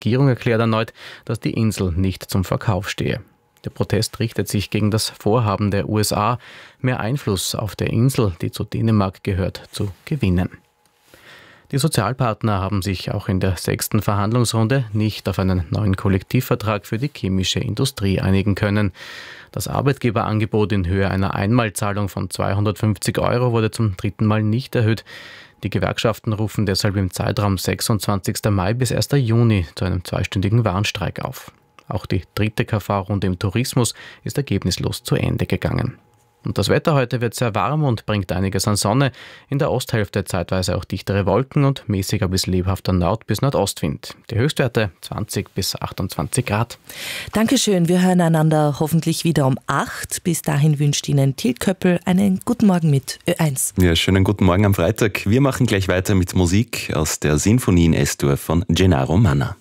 Regierung erklärt erneut, dass die Insel nicht zum Verkauf stehe. Der Protest richtet sich gegen das Vorhaben der USA, mehr Einfluss auf der Insel, die zu Dänemark gehört, zu gewinnen. Die Sozialpartner haben sich auch in der 6. Verhandlungsrunde nicht auf einen neuen Kollektivvertrag für die chemische Industrie einigen können. Das Arbeitgeberangebot in Höhe einer Einmalzahlung von 250 € wurde zum 3. Mal nicht erhöht. Die Gewerkschaften rufen deshalb im Zeitraum 26. Mai bis 1. Juni zu einem 2-stündigen Warnstreik auf. Auch die 3. KV-Runde im Tourismus ist ergebnislos zu Ende gegangen. Und das Wetter heute wird sehr warm und bringt einiges an Sonne. In der Osthälfte zeitweise auch dichtere Wolken und mäßiger bis lebhafter Nord- bis Nordostwind. Die Höchstwerte 20 bis 28 Grad. Dankeschön, wir hören einander hoffentlich wieder um 8. Bis dahin wünscht Ihnen Till Köppel einen guten Morgen mit Ö1. Ja, schönen guten Morgen am Freitag. Wir machen gleich weiter mit Musik aus der Sinfonie in S-Dur von Gennaro Manna.